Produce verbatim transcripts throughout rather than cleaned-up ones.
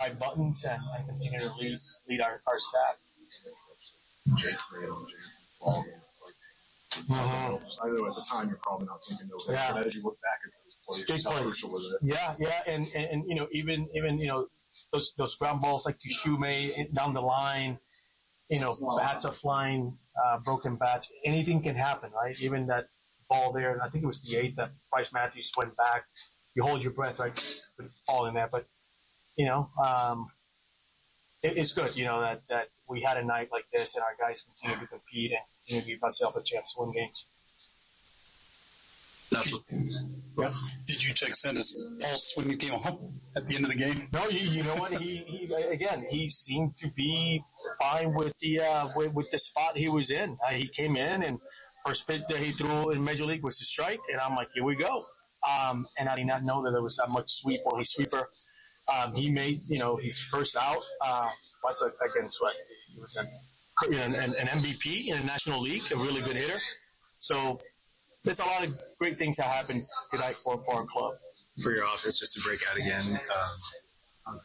five buttons and, and continue to lead lead our, our staff. Mm-hmm. I know at the time you're probably not thinking those, yeah. But as you look back at those plays, Big how crucial was it? Yeah, yeah, and, and, and you know, even even you know, those those ground balls like to Shumei down the line, you know, bats are flying, uh, broken bats, anything can happen, right? Even that ball there, and I think it was the eighth that Bryce Matthews went back. You hold your breath, right? Could fall in there, but you know, um, it, it's good, you know, that that we had a night like this and our guys continue to compete and continue to give ourselves a chance to win games. That's what, yeah. Did you check Santa's pulse when you came home at the end of the game? No, you, you know what? He, he again, he seemed to be fine with the uh, with, with the spot he was in. Uh, he came in and first pitch that he threw in Major League was a strike, and I'm like, here we go. Um, and I did not know that there was that much sweep on his sweeper. Um, he made, you know, his first out. Uh, what's a, against what? He was an, an, an M V P in the National League, a really good hitter. So there's a lot of great things that happened tonight for, for our club. For your offense, just to break out again. Um,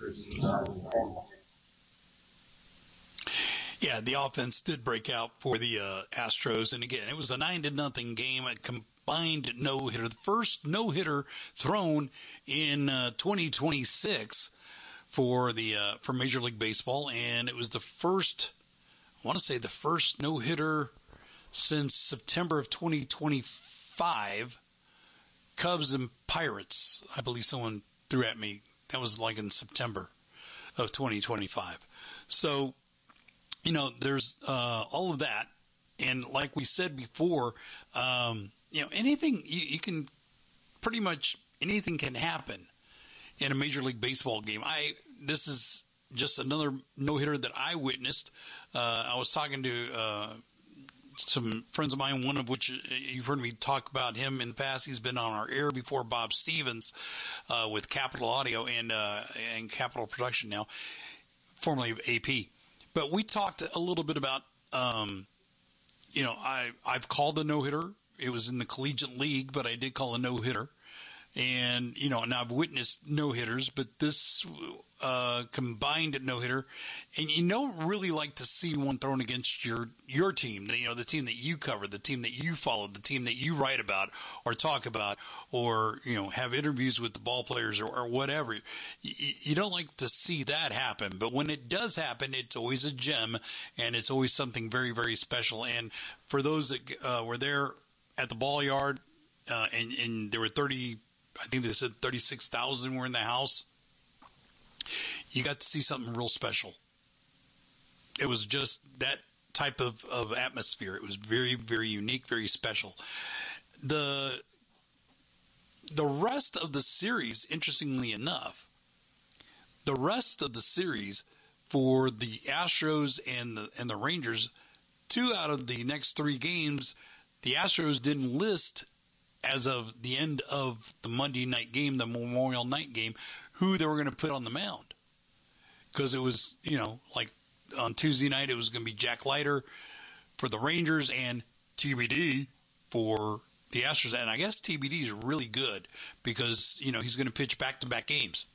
yeah, the offense did break out for the uh, Astros, and again, it was a nine to nothing game. A combined no hitter, the first no hitter thrown in uh, twenty twenty-six for the uh, for Major League Baseball, and it was the first. I want to say the first no hitter since September of twenty twenty-five. Cubs and Pirates, I believe someone threw at me. That was like in September of twenty twenty-five. So, you know, there's uh, all of that. And like we said before, um, you know, anything, you, you can pretty much, anything can happen in a Major League Baseball game. I, this is just another no-hitter that I witnessed. Uh, I was talking to uh, some friends of mine, one of which you've heard me talk about him in the past. He's been on our air before, Bob Stevens, uh, with Capital Audio and uh, and Capital Production now, formerly of A P. But we talked a little bit about, um, you know, I, I've called a no-hitter. It was in the Collegiate League, but I did call a no-hitter. And, you know, and I've witnessed no-hitters, but this uh, combined no-hitter, and you don't really like to see one thrown against your your team, you know, the team that you cover, the team that you follow, the team that you write about or talk about or, you know, have interviews with the ball players or, or whatever. You, you don't like to see that happen, but when it does happen, it's always a gem, and it's always something very, very special. And for those that uh, were there at the ball yard, uh, and, and there were thirty I think they said thirty-six thousand were in the house. You got to see something real special. It was just that type of, of atmosphere. It was very, very unique, very special. The, the rest of the series, interestingly enough, the rest of the series for the Astros and the, and the Rangers, two out of the next three games, the Astros didn't list as of the end of the Monday night game, the Memorial night game, who they were going to put on the mound. Because it was, you know, like on Tuesday night, it was going to be Jack Leiter for the Rangers and T B D for the Astros. And I guess T B D is really good because, you know, he's going to pitch back-to-back games.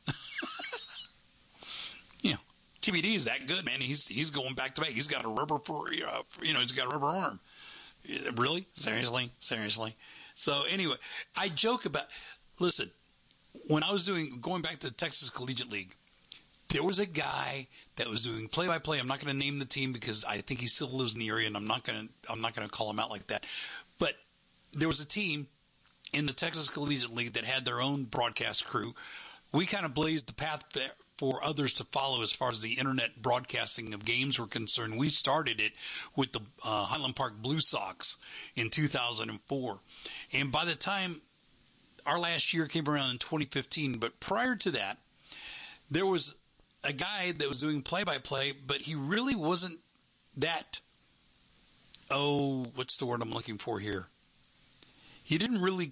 You know, T B D is that good, man. He's he's going back-to-back. He's got a rubber, for, uh, you know, he's got a rubber arm. Really? Seriously? Seriously? So anyway, I joke about, listen, when I was doing, going back to the Texas Collegiate League, there was a guy that was doing play-by-play. I'm not going to name the team because I think he still lives in the area, and I'm not going to, I'm not going to call him out like that. But there was a team in the Texas Collegiate League that had their own broadcast crew. We kind of blazed the path there for others to follow as far as the internet broadcasting of games were concerned. We started it with the uh, Highland Park Blue Sox in two thousand four. And by the time our last year came around in twenty fifteen, but prior to that, there was a guy that was doing play-by-play, but he really wasn't that, oh, what's the word I'm looking for here? He didn't really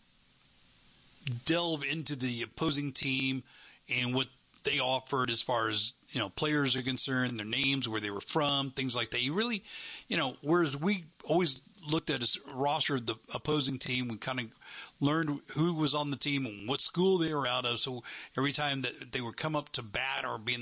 delve into the opposing team and what they offered as far as, you know, players are concerned, their names, where they were from, things like that. You really, you know, whereas we always looked at a roster of the opposing team, we kind of learned who was on the team and what school they were out of. So every time that they would come up to bat or be in